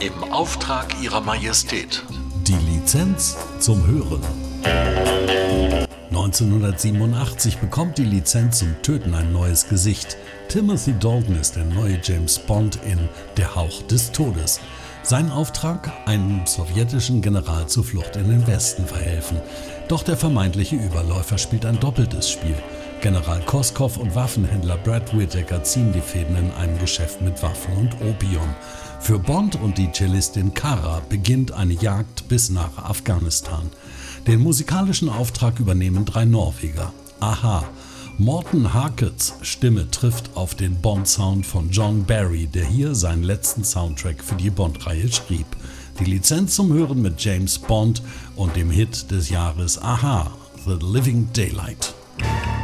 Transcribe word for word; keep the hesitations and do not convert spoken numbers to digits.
Im Auftrag Ihrer Majestät. Die Lizenz zum Hören. neunzehnhundertsiebenundachtzig bekommt die Lizenz zum Töten ein neues Gesicht. Timothy Dalton ist der neue James Bond in Der Hauch des Todes. Sein Auftrag? Einem sowjetischen General zur Flucht in den Westen verhelfen. Doch der vermeintliche Überläufer spielt ein doppeltes Spiel. General Koskov und Waffenhändler Brad Whittaker ziehen die Fäden in einem Geschäft mit Waffen und Opium. Für Bond und die Cellistin Kara beginnt eine Jagd bis nach Afghanistan. Den musikalischen Auftrag übernehmen drei Norweger. a-ha. Morten Harkets Stimme trifft auf den Bond-Sound von John Barry, der hier seinen letzten Soundtrack für die Bond-Reihe schrieb. Die Lizenz zum Hören mit James Bond und dem Hit des Jahres a-ha, The Living Daylight.